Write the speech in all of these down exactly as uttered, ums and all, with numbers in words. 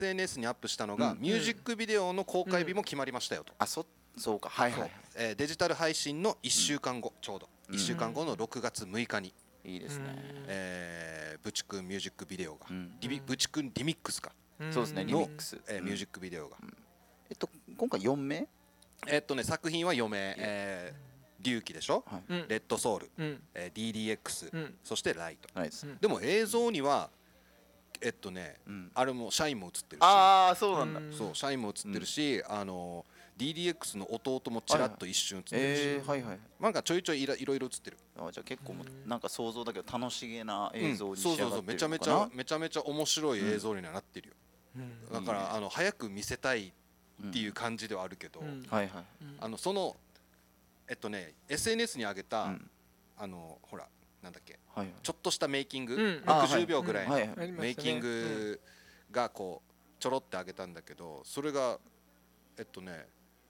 エヌエス にアップしたのが、 うんミュージックビデオの公開日も決まりましたよと、 あ、そそうか、はいはい、 えーデジタル配信のいっしゅうかんご、ちょうどうんいっしゅうかんごのろくがつむいかに、 いいですね。 えー、ブチ君ミュージックビデオが、 うんリビブチ君リミックスかそうですね、リミックス、 えー、ミュージック。 ックビデオが、 えっと今回よんめい、 えーっとね作品はよめい、えー、龍騎でしょ、 はい、 うんレッドソウル、 うんえー、ディーディーエックス、 うんそしてライト、 ないです。 うんでも映像にはえっとね、 うんあれもシャインも映ってるし、 ああ、そうなんだ。 うんそうシャインも映ってるし、あの ディーディーエックス の弟もちらっと一瞬映ってるし、 えー、はいはい。 なんかちょいちょいいろいろいろ映ってる。 あ、じゃあ結構もうなんか想像だけど楽しげなうん映像に仕そうそうそう、 上がってめちゃめちるのかな。 ゃめちゃめちゃ面白い映像にはなってるよ。 うんだからいいねあの早く見せたいっていう感じではあるけど、 うんはいはい。 あのそのえっとね エスエヌエス に上げた、 うんあのほらなんだっけはいはい。 ちょっとしたメイキング、 うんろくじゅうびょうぐらいのはいはいありましたねメイキングがこうちょろって上げたんだけど、それがえっとね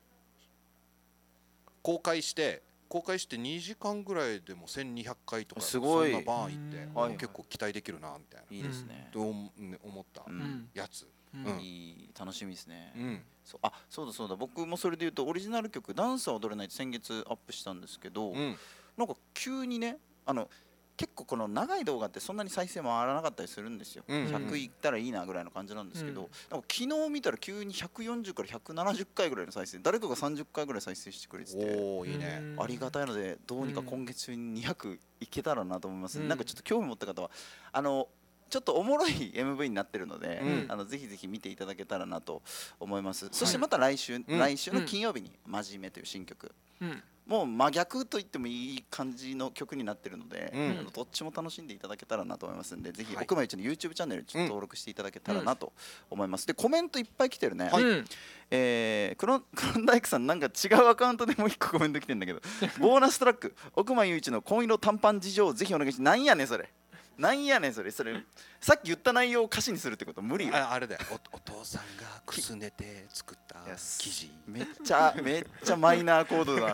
公開して公開してにじかんぐらいでもせんにひゃくかいとかすごいそんなバーンいって、 うんあはい結構期待できるなみたいないいですね。 と思ね思ったうんうんやつ。 うんうんいい楽しみですね。 うんそうあそうだそうだ、僕もそれで言うとオリジナル曲「ダンスは踊れない」って先月アップしたんですけど、 うんなんか急にね、あの結構この長い動画ってそんなに再生回らなかったりするんですよ、 うんひゃくいったらいいなぐらいの感じなんですけど、 うんなんか昨日見たら急にひゃくよんじゅうからひゃくななじゅっかいぐらいの再生、誰かがさんじゅっかいぐらい再生してくれてて、 おおいいね。 うんありがたいのでどうにか今月中ににひゃくいけたらなと思います、 うんなんかちょっと興味持った方はあのちょっとおもろい エムブイ になってるので、 うんあのぜひぜひ見ていただけたらなと思います、そしてまた来週、 ん来週の金曜日に「真面目」という新曲、 うんもう真逆と言ってもいい感じの曲になってるので、 うんあのどっちも楽しんでいただけたらなと思いますんで、ぜひはい奥間ゆちの YouTube チャンネルにちょっと登録していただけたらなと思います。でコメントいっぱい来てるね、 はいうんえー、クロンクロンダイクさん、なんか違うアカウントでもう一個コメント来てんだけどボーナストラック奥間ゆ一の紺色短パン事情をぜひお願いします。なんやねんそれ、なんやねんそれ、それさっき言った内容を歌詞にするってこと無理よ。 ああれだよ、おお父さんがくすねて作ったいや生地。 めっちゃめっちゃマイナーコードだ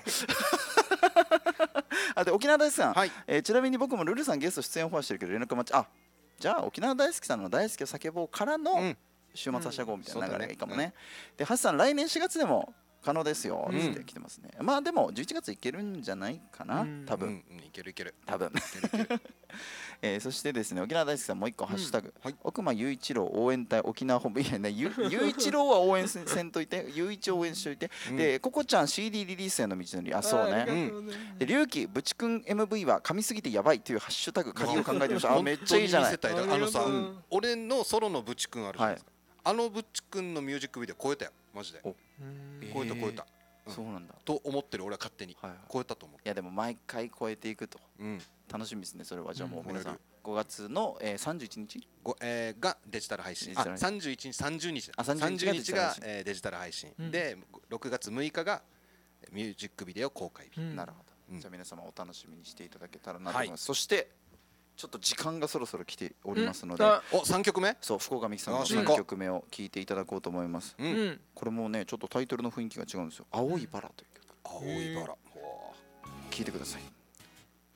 あで沖縄大好きさん、 はいえーちなみに僕もルルさんゲスト出演オファーしてるけど連絡待ち、あじゃあ沖縄大好きさんの大好きを叫ぼうからのうん週末はしゃごうみたいな流れがいいかもね、 うんでハシさん来年しがつでも可能ですようんって来てますね、まあでもじゅういちがついけるんじゃないかな、 うん多分、 うんうんいけるいける。 多分いけるいける。 えーそしてですね沖縄大好きさんもう一個ハッシュタグ、 はい奥間雄一郎応援隊沖縄本部、いやねゆ雄一郎は応援せせんといて雄一応援しといて、 うんでココちゃん シーディー リリースへの道のり、あそうね、 ありがとうねで龍騎ブチくん エムブイ は噛みすぎてやばいというハッシュタグ鍵を考えてました。あめっちゃいいじゃない本当に見せたいだあのさ、 ありがとう俺のソロのブチ君あるじゃないですか。あのブチ君のミュージックビデオ超えたよ、マジで。 おうん超えた超えた。うんそうなんだ、 と思ってる俺は勝手にはいはい、 超えたと思いやでも毎回超えていくとう。うん。 楽しみですね。それはじゃあもううん皆さん超えるごがつの、えー、さんじゅういちにちごえーがデジタル配信。あデジタル配信さんじゅういちにちさんじゅうにちだ。 あさんじゅうにちがさんじゅうにちがえーデジタル配信うんでろくがつむいかがミュージックビデオ公開日。 うんなるほど、 うんじゃあ皆様お楽しみにしていただけたらなと思います、そしてちょっと時間がそろそろ来ておりますので、 あおさんきょくめ？ そう福岡美樹さんのさんよし行こうきょくめを聴いていただこうと思います。 う。 うんんこれもねちょっとタイトルの雰囲気が違うんですよ。青いバラという曲、 青いバラ。ほ聴いてください。